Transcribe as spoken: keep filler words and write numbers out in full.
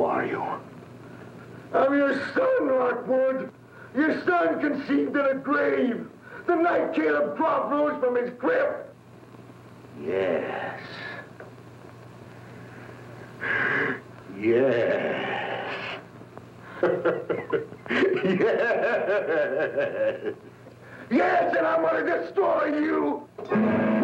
are you? I'm your son, Lockwood. Your son conceived in a grave. The night Caleb Croft rose from his crypt. Yes. Yes. Yes. Yes, and I'm gonna destroy you.